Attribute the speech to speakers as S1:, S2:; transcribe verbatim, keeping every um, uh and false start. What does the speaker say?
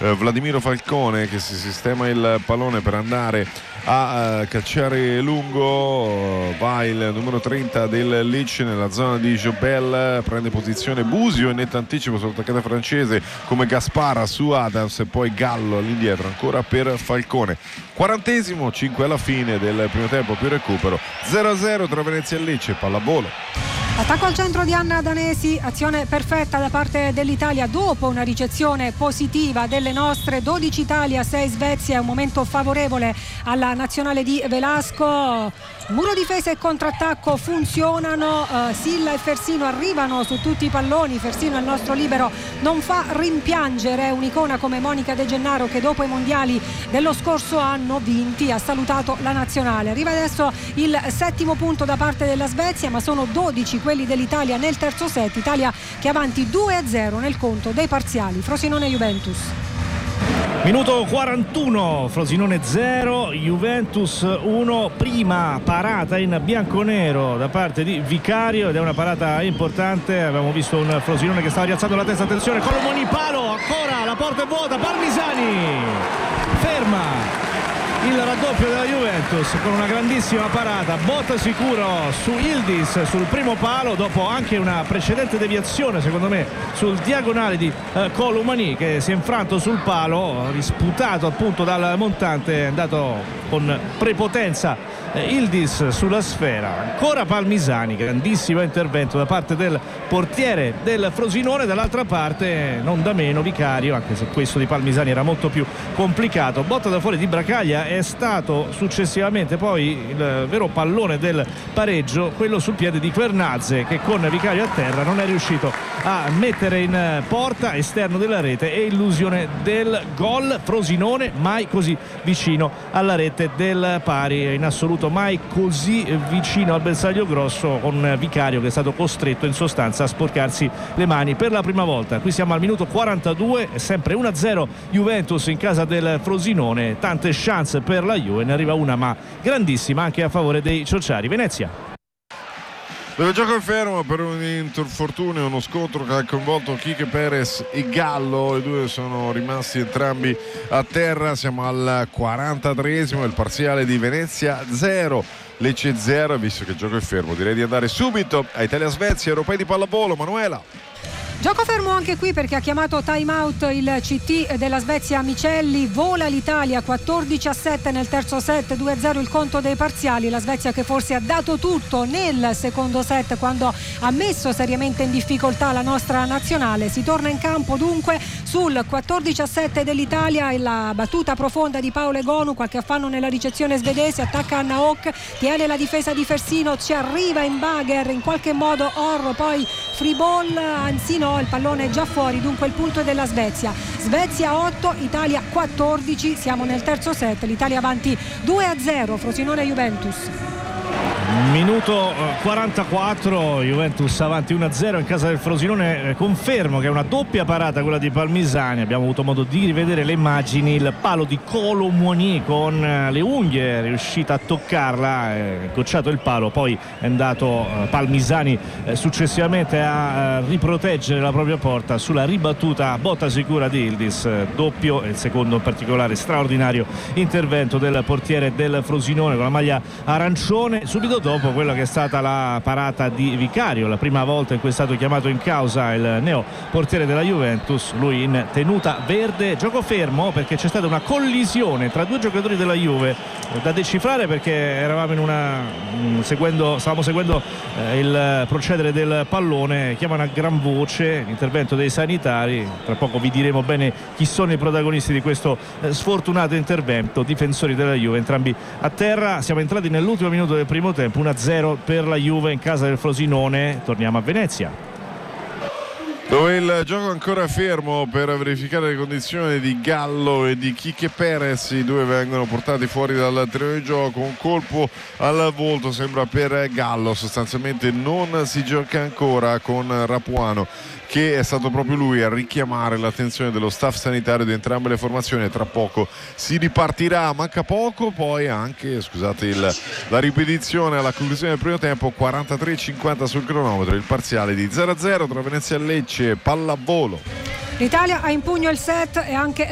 S1: eh, Vladimiro Falcone che si sistema il pallone per andare a uh, calciare lungo. Va il numero trenta del Lecce nella zona di Jobel, prende posizione Busio in netto anticipo sull'attaccante francese come Gaspara su Adams e poi Gallo all'indietro ancora per Falcone. Quarantesimo, cinque alla fine del primo tempo più recupero, zero a zero tra Venezia e Lecce, pallavolo.
S2: Attacco al centro di Anna Danesi, azione perfetta da parte dell'Italia dopo una ricezione positiva delle nostre. Dodici Italia, sei Svezia, un momento favorevole alla nazionale di Velasco. Muro difesa e contrattacco funzionano, uh, Silla e Fersino arrivano su tutti i palloni. Fersino, il nostro libero, non fa rimpiangere un'icona come Monica De Gennaro che dopo i mondiali dello scorso anno vinti ha salutato la nazionale. Arriva adesso il settimo punto da parte della Svezia, ma sono dodici quelli dell'Italia nel terzo set. Italia che avanti due a zero nel conto dei parziali. Frosinone Juventus.
S3: Minuto quarantuno, Frosinone zero, Juventus uno, prima parata in bianconero da parte di Vicario ed è una parata importante. Abbiamo visto un Frosinone che stava rialzando la testa, attenzione, Colomoni palo, ancora la porta è vuota, Parmisani ferma il raddoppio della Juventus con una grandissima parata, botta sicuro su Yildiz sul primo palo dopo anche una precedente deviazione secondo me sul diagonale di eh, Colomani che si è infranto sul palo, risputato appunto dal montante, è andato con prepotenza eh, Yildiz sulla sfera. Ancora Palmisani, grandissimo intervento da parte del portiere del Frosinone, dall'altra parte non da meno Vicario, anche se questo di Palmisani era molto più complicato. Botta da fuori di Bracaglia, è stato successivamente poi il vero pallone del pareggio, quello sul piede di Quernazze che con Vicario a terra non è riuscito a mettere in porta, esterno della rete, e illusione del gol. Frosinone mai così vicino alla rete del pari, in assoluto mai così vicino al bersaglio grosso, con Vicario che è stato costretto in sostanza a sporcarsi le mani per la prima volta. Qui siamo al minuto quarantadue, è sempre uno a zero Juventus in casa del Frosinone, tante chance per la Juve, ne arriva una ma grandissima anche a favore dei ciociari. Venezia,
S1: dove gioco è fermo per un infortunio, uno scontro che ha coinvolto Quique Perez e Gallo, i due sono rimasti entrambi a terra. Siamo al quarantatreesimo, il parziale di Venezia zero Lecce zero, e visto che il gioco è fermo direi di andare subito a Italia-Svezia, europei di pallavolo. Manuela.
S2: Gioco fermo anche qui perché ha chiamato time out il C T della Svezia Micelli. Vola l'Italia quattordici a sette nel terzo set, due a zero il conto dei parziali. La Svezia che forse ha dato tutto nel secondo set quando ha messo seriamente in difficoltà la nostra nazionale. Si torna in campo dunque sul quattordici a sette dell'Italia e la battuta profonda di Paolo Egonu, qualche affanno nella ricezione svedese, attacca Anna Hock, tiene la difesa di Fersino, ci arriva in bagger in qualche modo Orro, poi free ball, anzi no, il pallone è già fuori, dunque il punto è della Svezia. Svezia otto, Italia quattordici, siamo nel terzo set, l'Italia avanti due a zero, Frosinone Juventus.
S3: Minuto quarantaquattro, Juventus avanti uno a zero in casa del Frosinone. Confermo che è una doppia parata quella di Palmisani, abbiamo avuto modo di rivedere le immagini, il palo di Colomoni con le unghie è riuscita a toccarla, è gocciato il palo, poi è andato Palmisani successivamente a riproteggere la propria porta sulla ribattuta botta sicura di Yildiz. Doppio e il secondo in particolare straordinario intervento del portiere del Frosinone con la maglia arancione. Subito dopo quella che è stata la parata di Vicario, la prima volta in cui è stato chiamato in causa il neo portiere della Juventus, lui in tenuta verde. Gioco fermo perché c'è stata una collisione tra due giocatori della Juve da decifrare, perché eravamo in una seguendo stavamo seguendo eh, il procedere del pallone. Chiamano a gran voce l'intervento dei sanitari, tra poco vi diremo bene chi sono i protagonisti di questo eh, sfortunato intervento. Difensori della Juve entrambi a terra. Siamo entrati nell'ultimo minuto del primo tempo, uno a zero per la Juve in casa del Frosinone. Torniamo a Venezia,
S1: dove il gioco è ancora fermo per verificare le condizioni di Gallo e di Quique Perez. I due vengono portati fuori dal terreno di gioco, un colpo al volto sembra per Gallo, sostanzialmente non si gioca ancora, con Rapuano che è stato proprio lui a richiamare l'attenzione dello staff sanitario di entrambe le formazioni. Tra poco si ripartirà, manca poco, poi anche, scusate il, la ripetizione alla conclusione del primo tempo, quarantatré cinquanta sul cronometro, il parziale di zero a zero tra Venezia e Lecce, pallavolo.
S2: L'Italia ha in pugno il set e anche